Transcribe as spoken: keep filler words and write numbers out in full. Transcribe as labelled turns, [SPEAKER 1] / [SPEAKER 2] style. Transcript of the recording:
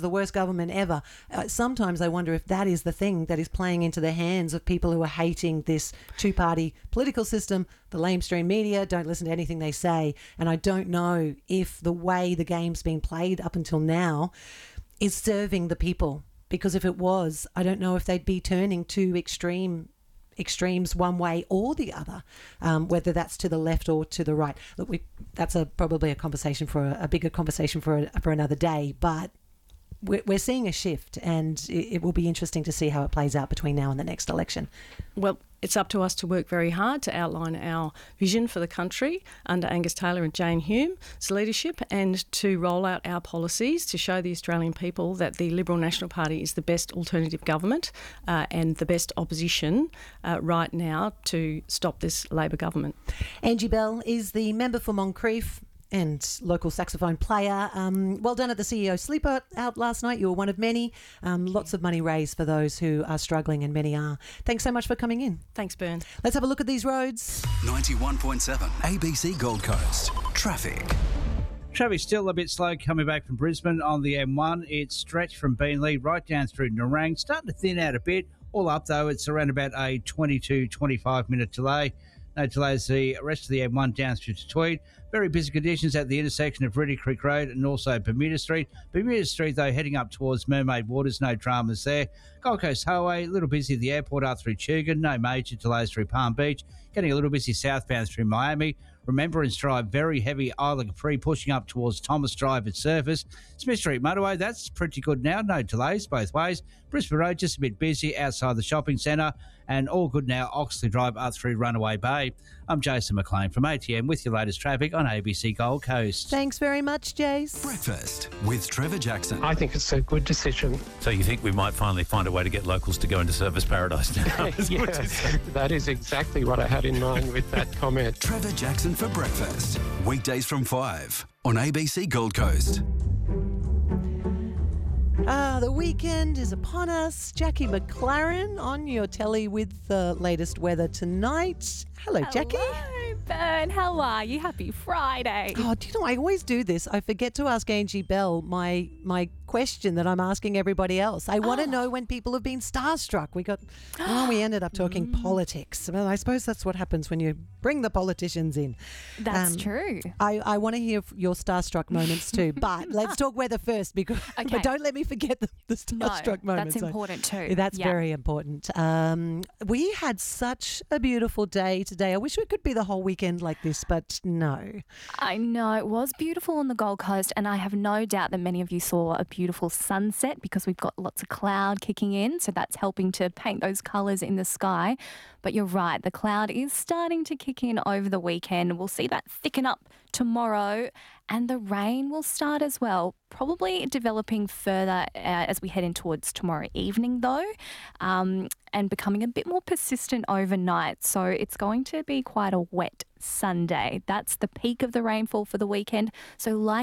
[SPEAKER 1] the worst government ever. Uh, sometimes I wonder if that is the thing that is playing into the hands of people who are hating this two-party political system, the lamestream media, don't listen to anything they say. And I don't know if the way the game's been played up until now is serving the people. Because if it was, I don't know if they'd be turning to extreme extremes one way or the other, um, whether that's to the left or to the right. Look, we, that's a probably a conversation for a, a bigger conversation for a, for another day, but we're, we're seeing a shift, and it, it will be interesting to see how it plays out between now and the next election.
[SPEAKER 2] Well, it's up to us to work very hard to outline our vision for the country under Angus Taylor and Jane Hume's leadership, and to roll out our policies to show the Australian people that the Liberal National Party is the best alternative government uh, and the best opposition uh, right now to stop this Labor government.
[SPEAKER 1] Angie Bell is the member for Moncrieff and local saxophone player. Um, well done at the C E O Sleeper out last night. You were one of many. Um, lots of money raised for those who are struggling, and many are. Thanks so much for coming in.
[SPEAKER 2] Thanks, Bern.
[SPEAKER 1] Let's have a look at these roads.
[SPEAKER 3] ninety-one point seven A B C Gold Coast. Traffic.
[SPEAKER 4] Traffic still a bit slow coming back from Brisbane on the M one. It's stretched from Beenleigh right down through Nerang. Starting to thin out a bit. All up, though, it's around about a twenty-two, twenty-five minute delay. No delays the rest of the M one down through to Tweed. Very busy conditions at the intersection of Ridley Creek Road and also Bermuda Street. Bermuda Street, though, heading up towards Mermaid Waters, no dramas there. Gold Coast Highway, a little busy at the airport up through Tugun. No major delays through Palm Beach. Getting a little busy southbound through Miami. Remembrance Drive, very heavy Isla Capri, pushing up towards Thomas Drive at Surface. Smith Street Motorway, that's pretty good now. No delays both ways. Brisbane Road, just a bit busy outside the shopping centre. And all good now, Oxley Drive up through Runaway Bay. I'm Jason McLean from A T M with your latest traffic on A B C Gold Coast.
[SPEAKER 1] Thanks very much, Jace.
[SPEAKER 3] Breakfast with Trevor Jackson.
[SPEAKER 5] I think it's a good decision.
[SPEAKER 6] So you think we might finally find a way to get locals to go into Service Paradise now?
[SPEAKER 5] Yeah, that is exactly what I had in mind with that comment.
[SPEAKER 3] Trevor Jackson for breakfast. Weekdays from five on A B C Gold Coast.
[SPEAKER 1] Ah, the weekend is upon us. Jackie McLaren on your telly with the latest weather tonight. Hello, Jackie.
[SPEAKER 7] Hello, Bern. How are you? Happy Friday.
[SPEAKER 1] Oh, do you know, I always do this. I forget to ask Angie Bell my my question that I'm asking everybody else. I want to
[SPEAKER 7] Oh.
[SPEAKER 1] know when people have been starstruck. We got, oh, we ended up talking politics. Well, I suppose that's what happens when you bring the politicians in.
[SPEAKER 7] That's
[SPEAKER 1] Um,
[SPEAKER 7] true.
[SPEAKER 1] I, I want to hear your starstruck moments too, but let's talk weather first, because
[SPEAKER 7] Okay.
[SPEAKER 1] but don't let me forget the, the
[SPEAKER 7] No,
[SPEAKER 1] starstruck moments.
[SPEAKER 7] that's important too.
[SPEAKER 1] That's
[SPEAKER 7] Yeah.
[SPEAKER 1] very important. Um, we had such a beautiful day today. I wish it could be the whole weekend like this, but no.
[SPEAKER 7] I know it was beautiful on the Gold Coast, and I have no doubt that many of you saw a beautiful sunset because we've got lots of cloud kicking in, so that's helping to paint those colours in the sky. But you're right, the cloud is starting to kick in over the weekend. We'll see that thicken up tomorrow, and the rain will start as well, probably developing further uh, as we head in towards tomorrow evening though, um, and becoming a bit more persistent overnight. So it's going to be quite a wet Sunday. That's the peak of the rainfall for the weekend. So like